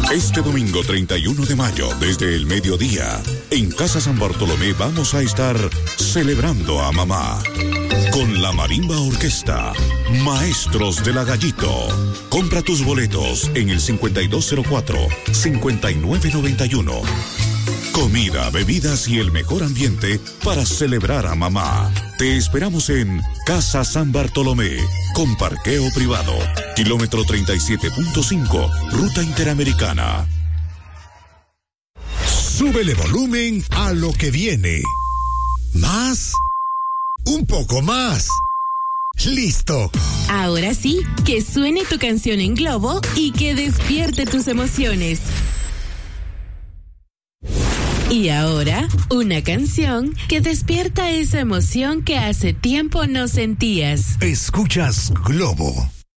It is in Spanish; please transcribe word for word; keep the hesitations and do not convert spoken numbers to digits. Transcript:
Este domingo treinta y uno de mayo, desde el mediodía, en Casa San Bartolomé vamos a estar celebrando a mamá con la Marimba Orquesta, Maestros de la Gallito. Compra tus boletos en el cincuenta y dos cero cuatro, cincuenta y nueve noventa y uno. Comida, bebidas y el mejor ambiente para celebrar a mamá. Te esperamos en Casa San Bartolomé, con parqueo privado, kilómetro treinta y siete punto cinco, Ruta Interamericana. Súbele volumen a lo que viene. ¿Más? Un poco más. ¡Listo! Ahora sí, que suene tu canción en globo y que despierte tus emociones. Y ahora, una canción que despierta esa emoción que hace tiempo no sentías. Escuchas Globo.